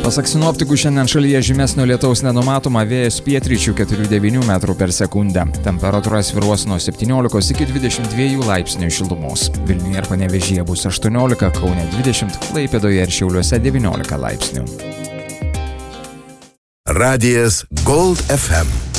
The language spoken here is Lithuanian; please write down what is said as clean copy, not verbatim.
Pasak sinoptikų, šiandien šalyje žymesnio lietaus nenumatoma, vėjas pietryčių 4-9 metrų per sekundę. Temperatūra svyruos nuo 17 iki 22 laipsnių šilumos. Vilniuje ir Panevėžyje bus 18, Kaune 20, Klaipėdoje ir Šiauliuose 19 laipsnių. Radijas Gold FM.